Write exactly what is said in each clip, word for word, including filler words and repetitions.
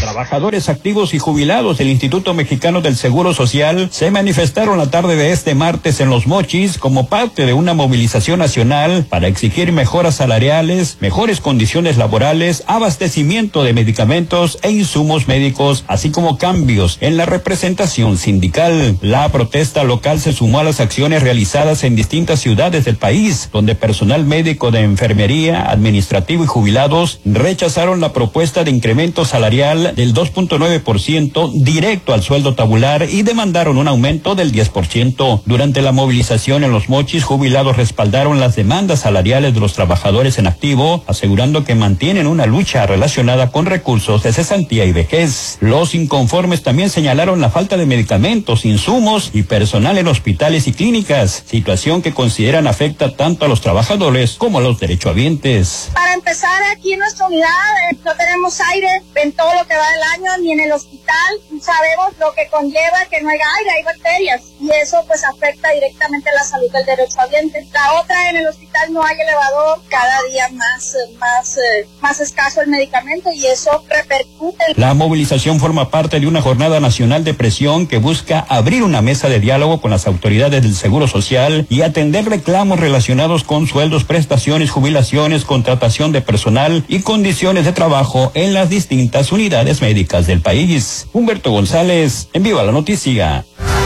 Trabajadores activos y jubilados del Instituto Mexicano del Seguro Social se manifestaron la tarde de este martes en Los Mochis como parte de una movilización nacional para exigir mejoras salariales, mejores condiciones laborales, abastecimiento de medicamentos e insumos médicos, así como cambios en la representación sindical. La protesta local se sumó a las acciones realizadas en distintas ciudades del país, donde personal médico de enfermería, administrativo y jubilados rechazaron la propuesta de incremento salarial del dos punto nueve por ciento directo al sueldo tabular y demandaron un aumento del diez por ciento. Durante la movilización en Los Mochis, jubilados respaldaron las demandas salariales de los trabajadores en activo, asegurando que mantienen una lucha relacionada con recursos de cesantía y vejez. Los inconformes también señalaron la falta de medicamentos, insumos y personal en hospitales y clínicas, situación que consideran afecta tanto a los trabajadores como a los derechohabientes. Para empezar, aquí en nuestra unidad eh, no tenemos aire en todo lo que va del año, ni en el hospital. Sabemos lo que conlleva que no haya aire, hay bacterias, y eso pues afecta directamente la salud del derechohabiente. La otra, en el hospital no hay elevador, cada día más, más, eh, más escaso el medicamento, y eso repercute. La movilización forma parte de una jornada nacional de presión que busca abrir una mesa de diálogo con las autoridades del Seguro Social y atender reclamos relacionados con sueldos, prestaciones, jubilaciones, contratación de personal y condiciones de trabajo en las distintas unidades médicas del país. Humberto González, en Viva la Noticia.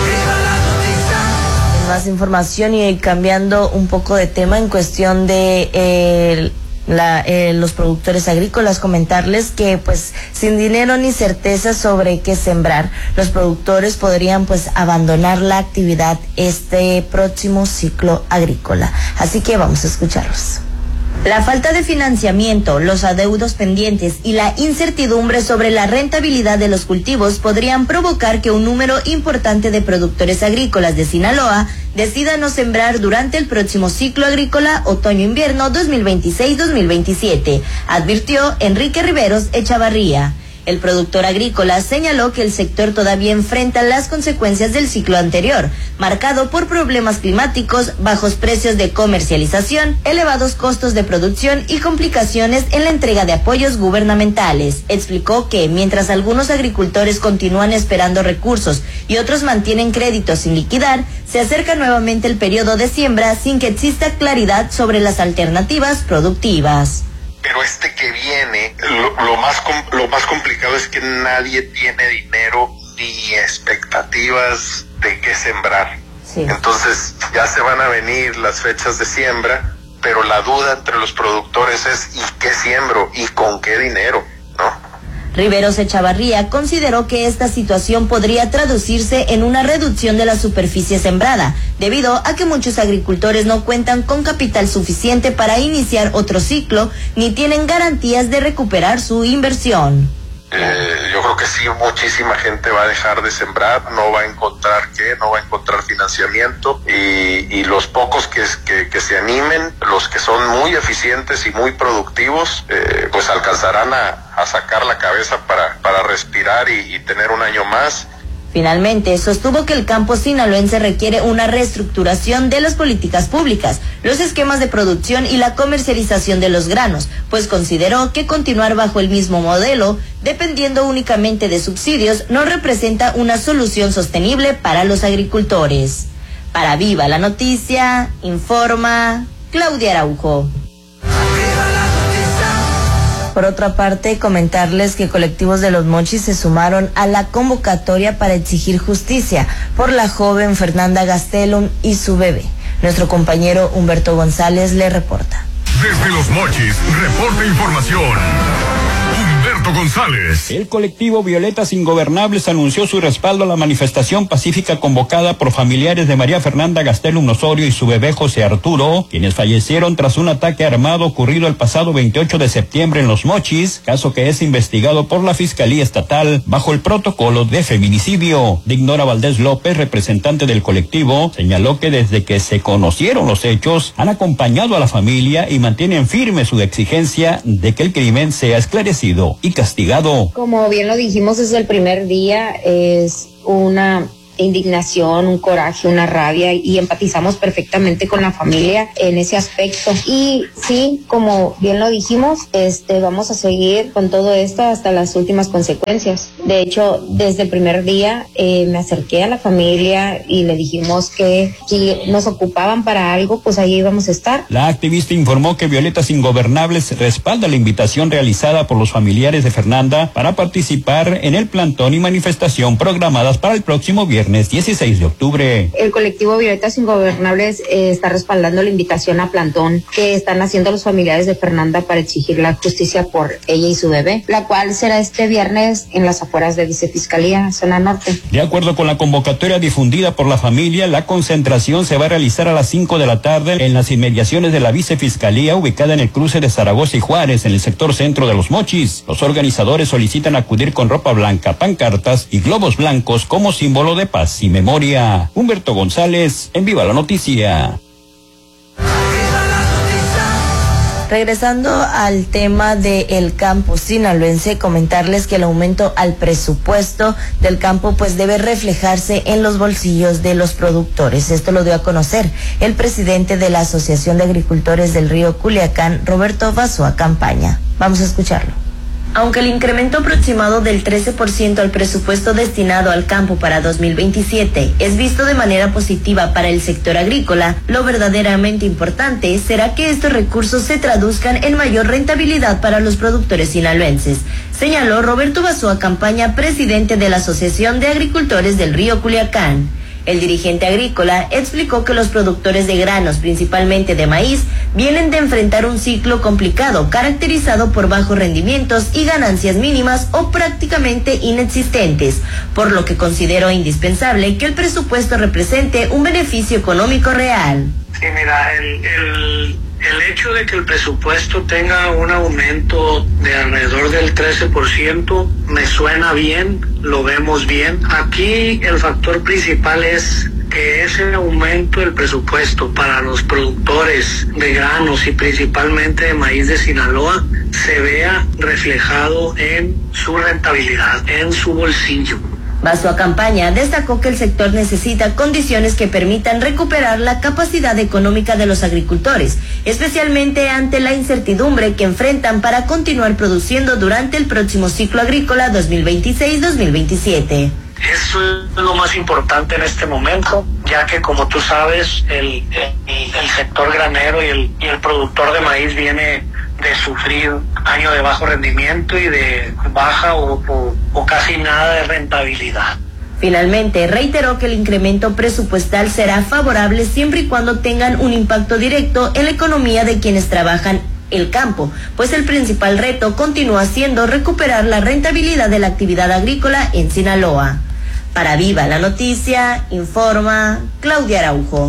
Más información y cambiando un poco de tema en cuestión de eh, la, eh, los productores agrícolas, comentarles que pues sin dinero ni certeza sobre qué sembrar, los productores podrían pues abandonar la actividad este próximo ciclo agrícola. Así que vamos a escucharlos. La falta de financiamiento, los adeudos pendientes y la incertidumbre sobre la rentabilidad de los cultivos podrían provocar que un número importante de productores agrícolas de Sinaloa decidan no sembrar durante el próximo ciclo agrícola otoño-invierno dos mil veintiséis dos mil veintisiete, advirtió Enrique Riveros Echavarría. El productor agrícola señaló que el sector todavía enfrenta las consecuencias del ciclo anterior, marcado por problemas climáticos, bajos precios de comercialización, elevados costos de producción y complicaciones en la entrega de apoyos gubernamentales. Explicó que mientras algunos agricultores continúan esperando recursos y otros mantienen créditos sin liquidar, se acerca nuevamente el periodo de siembra sin que exista claridad sobre las alternativas productivas. Pero este que viene, lo, lo más lo más complicado es que nadie tiene dinero ni expectativas de qué sembrar. Sí. Entonces ya se van a venir las fechas de siembra, pero la duda entre los productores es ¿y qué siembro? ¿Y con qué dinero? ¿No? Riveros Echavarría consideró que esta situación podría traducirse en una reducción de la superficie sembrada, debido a que muchos agricultores no cuentan con capital suficiente para iniciar otro ciclo, ni tienen garantías de recuperar su inversión. Eh, yo creo que sí, muchísima gente va a dejar de sembrar, no va a encontrar qué, no va a encontrar financiamiento, y, y los pocos que, que, que se animen, los que son muy eficientes y muy productivos, eh, pues alcanzarán a, a sacar la cabeza para, para respirar y, y tener un año más. Finalmente, sostuvo que el campo sinaloense requiere una reestructuración de las políticas públicas, los esquemas de producción y la comercialización de los granos, pues consideró que continuar bajo el mismo modelo, dependiendo únicamente de subsidios, no representa una solución sostenible para los agricultores. Para Viva la Noticia, informa Claudia Araujo. Por otra parte, comentarles que colectivos de Los Mochis se sumaron a la convocatoria para exigir justicia por la joven Fernanda Gastelum y su bebé. Nuestro compañero Humberto González le reporta. Desde Los Mochis, reporta información. Humberto González. El colectivo Violetas Ingobernables anunció su respaldo a la manifestación pacífica convocada por familiares de María Fernanda Gastelum Osorio y su bebé José Arturo, quienes fallecieron tras un ataque armado ocurrido el pasado veintiocho de septiembre en Los Mochis, caso que es investigado por la Fiscalía Estatal bajo el protocolo de feminicidio. Dignora Valdés López, representante del colectivo, señaló que desde que se conocieron los hechos han acompañado a la familia y mantienen firme su exigencia de que el crimen sea esclarecido y castigado. Como bien lo dijimos desde el primer día, es una indignación, un coraje, una rabia, y empatizamos perfectamente con la familia en ese aspecto. Y sí, como bien lo dijimos, este, vamos a seguir con todo esto hasta las últimas consecuencias. De hecho, desde el primer día eh, me acerqué a la familia y le dijimos que si nos ocupaban para algo, pues ahí íbamos a estar. La activista informó que Violetas Ingobernables respalda la invitación realizada por los familiares de Fernanda para participar en el plantón y manifestación programadas para el próximo viernes dieciséis de octubre. El colectivo Violetas Ingobernables eh, está respaldando la invitación a plantón que están haciendo los familiares de Fernanda para exigir la justicia por ella y su bebé, la cual será este viernes en las afueras de Vicefiscalía, zona norte. De acuerdo con la convocatoria difundida por la familia, la concentración se va a realizar a las cinco de la tarde en las inmediaciones de la Vicefiscalía, ubicada en el cruce de Zaragoza y Juárez, en el sector centro de Los Mochis. Los organizadores solicitan acudir con ropa blanca, pancartas y globos blancos como símbolo de paz y memoria. Humberto González, en Viva la Noticia. Regresando al tema del campo sinaloense, comentarles que el aumento al presupuesto del campo pues debe reflejarse en los bolsillos de los productores. Esto lo dio a conocer el presidente de la Asociación de Agricultores del Río Culiacán, Roberto Basoa Campaña. Vamos a escucharlo. Aunque el incremento aproximado del trece por ciento al presupuesto destinado al campo para dos mil veintisiete es visto de manera positiva para el sector agrícola, lo verdaderamente importante será que estos recursos se traduzcan en mayor rentabilidad para los productores sinaloenses, señaló Roberto Basoa Campaña, presidente de la Asociación de Agricultores del Río Culiacán. El dirigente agrícola explicó que los productores de granos, principalmente de maíz, vienen de enfrentar un ciclo complicado, caracterizado por bajos rendimientos y ganancias mínimas o prácticamente inexistentes, por lo que consideró indispensable que el presupuesto represente un beneficio económico real. Sí, mira, el, el, el hecho de que el presupuesto tenga un aumento de alrededor del trece por ciento me suena bien, lo vemos bien. Aquí el factor principal es que ese aumento del presupuesto para los productores de granos y principalmente de maíz de Sinaloa se vea reflejado en su rentabilidad, en su bolsillo. Basoa Campaña destacó que el sector necesita condiciones que permitan recuperar la capacidad económica de los agricultores, especialmente ante la incertidumbre que enfrentan para continuar produciendo durante el próximo ciclo agrícola dos mil veintiséis dos mil veintisiete. Eso es lo más importante en este momento, ya que como tú sabes, el, el, el sector granero y el, y el productor de maíz viene de sufrir año de bajo rendimiento y de baja o, o, o casi nada de rentabilidad. Finalmente, reiteró que el incremento presupuestal será favorable siempre y cuando tengan un impacto directo en la economía de quienes trabajan el campo, pues el principal reto continúa siendo recuperar la rentabilidad de la actividad agrícola en Sinaloa. Para Viva la Noticia, informa Claudia Araujo.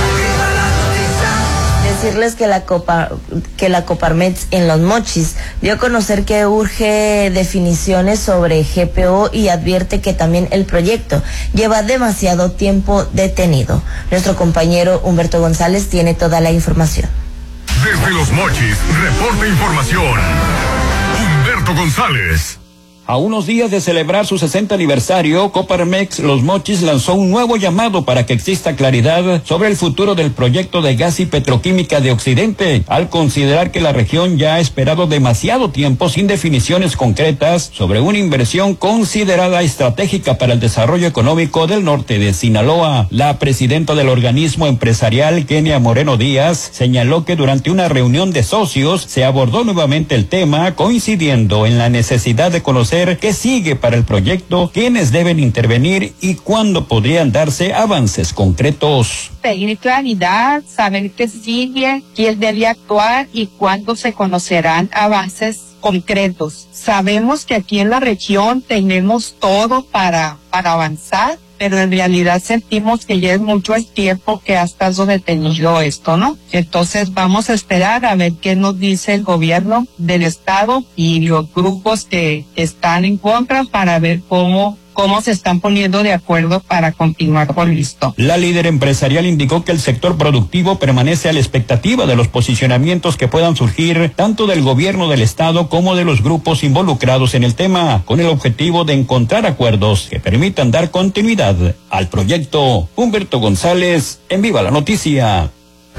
Decirles que la Copa, que la Coparmex en Los Mochis dio a conocer que urge definiciones sobre G P O y advierte que también el proyecto lleva demasiado tiempo detenido. Nuestro compañero Humberto González tiene toda la información. Desde Los Mochis, reporta información. Humberto González. A unos días de celebrar su sesenta aniversario, Coparmex Los Mochis lanzó un nuevo llamado para que exista claridad sobre el futuro del proyecto de gas y petroquímica de Occidente, al considerar que la región ya ha esperado demasiado tiempo sin definiciones concretas sobre una inversión considerada estratégica para el desarrollo económico del norte de Sinaloa. La presidenta del organismo empresarial, Kenia Moreno Díaz, señaló que durante una reunión de socios se abordó nuevamente el tema, coincidiendo en la necesidad de conocer qué sigue para el proyecto, quiénes deben intervenir y cuándo podrían darse avances concretos. Pedir claridad, saber qué sigue, quién debe actuar y cuándo se conocerán avances concretos. Sabemos que aquí en la región tenemos todo para, para avanzar, pero en realidad sentimos que ya es mucho el tiempo que ha estado detenido esto, ¿no? Entonces vamos a esperar a ver qué nos dice el gobierno del estado y los grupos que están en contra para ver cómo cómo se están poniendo de acuerdo para continuar con esto. La líder empresarial indicó que el sector productivo permanece a la expectativa de los posicionamientos que puedan surgir tanto del gobierno del estado como de los grupos involucrados en el tema, con el objetivo de encontrar acuerdos que permitan dar continuidad al proyecto. Humberto González, en Viva la Noticia.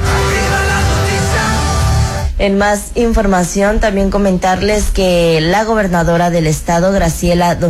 En más información, también comentarles que la gobernadora del estado, Graciela